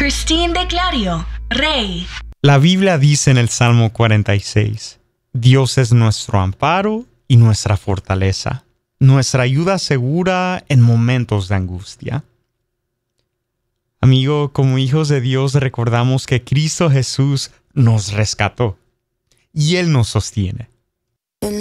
Christine de Clario, Rey. La Biblia dice en el Salmo 46, Dios es nuestro amparo y nuestra fortaleza, nuestra ayuda segura en momentos de angustia. Amigo, como hijos de Dios recordamos que Cristo Jesús nos rescató y Él nos sostiene.